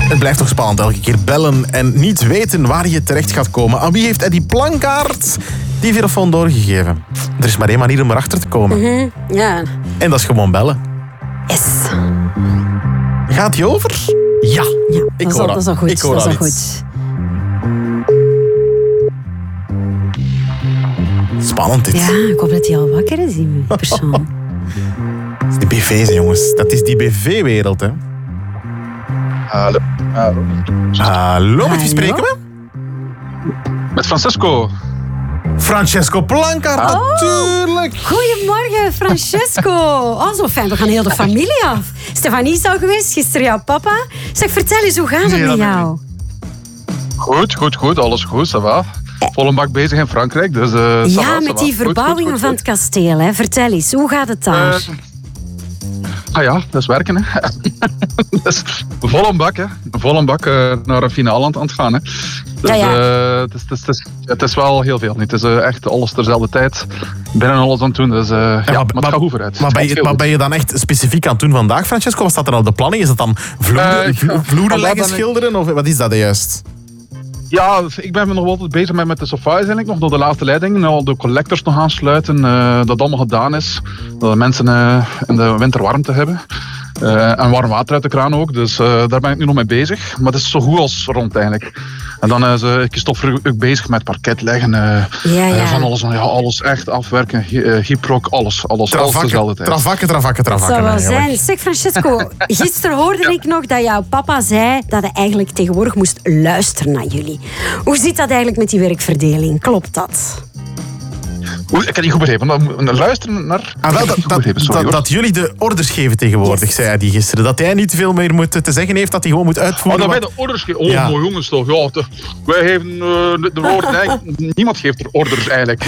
Het blijft toch spannend elke keer bellen en niet weten waar je terecht gaat komen. Aan wie heeft Eddy Plankaart die telefoon doorgegeven? Er is maar één manier om erachter te komen. Ja. En dat is gewoon bellen. Yes. Gaat die over? Ja. Dat is al goed. Ik hoor dat is al al iets. goed. Spannend dit. Ja, ik hoop dat hij al wakker is, die persoon. Dat is die BV's, jongens. Dat is die BV-wereld, hè. Hallo. Hallo, met wie spreken we? Met Francesco. Francesco Plankaart, natuurlijk. Goedemorgen, Francesco. Oh, zo fijn. We gaan heel de familie af. Stefanie is al geweest, gisteren jouw papa. Zeg, vertel eens, hoe gaat het met jou? Goed. Alles goed, ça va. Volle bak bezig in Frankrijk. Dus, ja, met die verbouwingen van het kasteel. Hè. Vertel eens, hoe gaat het daar? Ja, dat is werken. Hè. Dus, volle bak, hè. Volle bak naar een finale aan het gaan. Hè. Dus, het is wel heel veel. Het is echt alles terzelfde tijd. Binnen alles aan het doen. Dus, maar het gaat goed vooruit. Maar ben je dan echt specifiek aan het doen vandaag, Francesco? Wat staat er op de planning? Is dat dan vloeren leggen, schilderen? Of wat is dat juist? Ja, ik ben nog altijd bezig met de sofa's eigenlijk, nog door de laatste leidingen. Al de collectors nog aansluiten, dat allemaal gedaan is. Dat de mensen in de winter warmte hebben. En warm water uit de kraan ook, dus daar ben ik nu nog mee bezig. Maar het is zo goed als rond eigenlijk. En dan is Christophe ook bezig met parket leggen. Van alles echt afwerken, gyproc, alles dezelfde tijd. Travakken. Dat zou wel zijn. Zeg Francesco, gisteren hoorde ik nog dat jouw papa zei dat hij eigenlijk tegenwoordig moest luisteren naar jullie. Hoe zit dat eigenlijk met die werkverdeling? Klopt dat? Ik heb niet goed begrepen. Luisteren naar... Dat jullie de orders geven tegenwoordig, zei hij die gisteren. Dat hij niet veel meer moet te zeggen heeft, dat hij gewoon moet uitvoeren. Dat wij de orders geven? Mooi jongens toch. Ja, wij geven de orders... Niemand geeft er orders eigenlijk.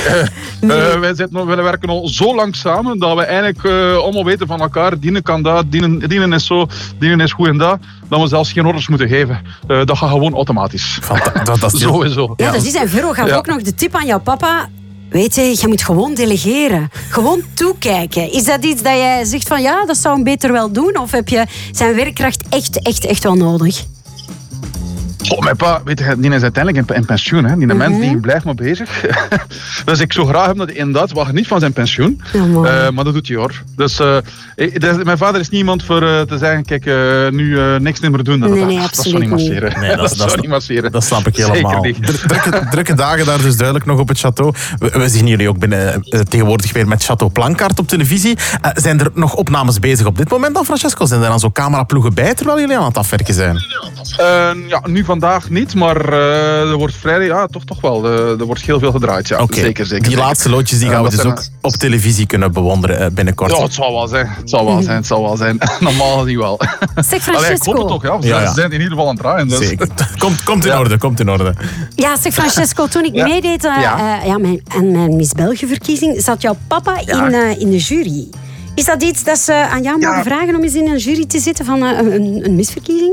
We werken al zo lang samen dat we eigenlijk allemaal weten van elkaar. Dienen kan dat, dienen is zo, dienen is goed en dat. Dat we zelfs geen orders moeten geven. Dat gaat gewoon automatisch. Sowieso. Ja, dat is. En Vero gaf ook nog de tip aan jouw papa. Weet je moet gewoon delegeren. Gewoon toekijken. Is dat iets dat jij zegt van ja, dat zou hem beter wel doen? Of heb je zijn werkkracht echt wel nodig? Mijn pa, weet je, die is uiteindelijk in pensioen. Hè. Die mens die blijft maar bezig. Dus ik zou graag hebben dat hij inderdaad wacht niet van zijn pensioen. Maar dat doet hij hoor. Dus mijn vader is niet iemand voor te zeggen, kijk, nu niks meer doen. Dat zou niet masseren. Nee, dat zou niet masseren. Dat snap ik helemaal. Drukke dagen daar dus duidelijk nog op het château. We zien jullie ook tegenwoordig weer met Château Plankaart op televisie. Zijn er nog opnames bezig op dit moment dan, Francesco? Zijn er dan zo cameraploegen bij terwijl jullie aan het afwerken zijn? Ja, nu vandaag niet, maar er wordt vrijdag, toch wel. Er wordt heel veel gedraaid, ja. Okay. Zeker. Die laatste loodjes die gaan we dus ook op televisie kunnen bewonderen binnenkort. Ja, het zal wel zijn. Normaal niet wel. Zeg Francesco. Klopt het toch, ja. Ze zijn in ieder geval aan het draaien. Dus. Zeker. Komt in orde. Ja, zeg Francesco, toen ik meedeed aan mijn Miss België-verkiezing, zat jouw papa in de jury. Is dat iets dat ze aan jou mogen vragen om eens in een jury te zitten van een misverkiezing?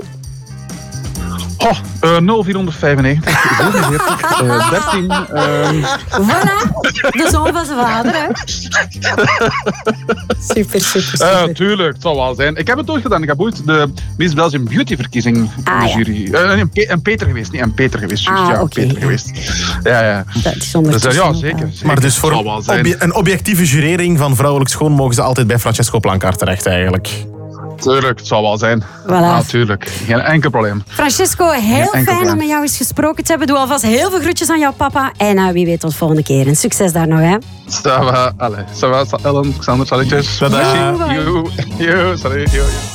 0495 13. Voilà, de zoon van zijn vader, hè? Super. Tuurlijk, het zal wel zijn. Ik heb het ooit gedaan. Ik heb ooit de Miss Belgium Beauty-verkiezing in de jury. Een Peter geweest, niet een Peter geweest. Peter geweest. Ja. Dat is ondertussen. Dus, zeker. Maar dus voor een objectieve jurering van vrouwelijk schoon mogen ze altijd bij Francesco Plankaart terecht, eigenlijk. Tuurlijk, het zal wel zijn. Voilà. Natuurlijk, geen enkel probleem. Francesco, heel fijn om met jou eens gesproken te hebben. Doe alvast heel veel groetjes aan jouw papa. En wie weet tot volgende keer. En succes daar nog, hè. Ça va, Ellen, Xander, salutjes. Salut.